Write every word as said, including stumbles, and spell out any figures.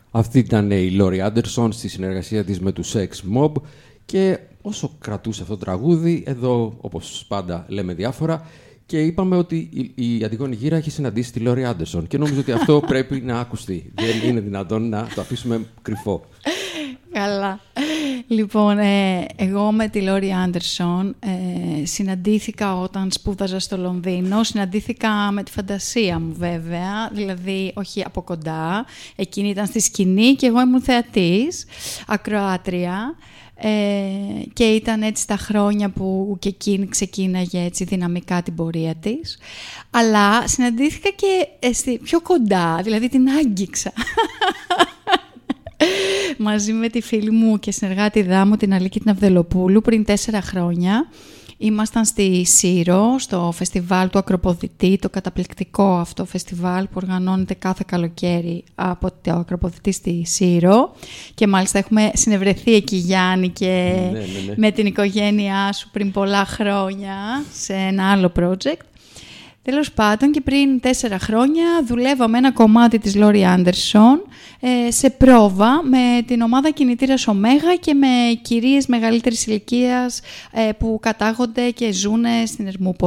Αυτή ήταν η Laurie Anderson στη συνεργασία της με τους Sex Mob και όσο κρατούσε αυτό το τραγούδι, εδώ όπως πάντα λέμε διάφορα και είπαμε ότι η, η Αντιγόνη Γύρα έχει συναντήσει τη Laurie Anderson και νομίζω ότι αυτό πρέπει να ακουστεί. Δεν είναι δυνατόν να το αφήσουμε κρυφό. Καλά. Λοιπόν, ε, εγώ με τη Laurie Anderson ε, συναντήθηκα όταν σπούδαζα στο Λονδίνο. Συναντήθηκα με τη φαντασία μου βέβαια, δηλαδή όχι από κοντά. Εκείνη ήταν στη σκηνή και εγώ ήμουν θεατής, ακροάτρια. Ε, και ήταν έτσι τα χρόνια που και εκείνη ξεκίναγε έτσι δυναμικά την πορεία της. Αλλά συναντήθηκα και ε, πιο κοντά, δηλαδή την άγγιξα. Μαζί με τη φίλη μου και συνεργάτη μου την Αλίκη την Αυδελοπούλου πριν τέσσερα χρόνια. Ήμασταν στη Σύρο, στο φεστιβάλ του Ακροποδητή, το καταπληκτικό αυτό φεστιβάλ που οργανώνεται κάθε καλοκαίρι από το Ακροποδητή στη Σύρο. Και μάλιστα έχουμε συνευρεθεί εκεί, Γιάννη, και ναι, ναι, ναι. με την οικογένειά σου πριν πολλά χρόνια σε ένα άλλο project. Τέλος πάντων, και πριν τέσσερα χρόνια δουλεύαμε ένα κομμάτι της Laurie Anderson ε, σε πρόβα με την ομάδα Κινητήρας Ωμέγα και με κυρίες μεγαλύτερης ηλικίας ε, που κατάγονται και ζουν στην Ερμούπολη.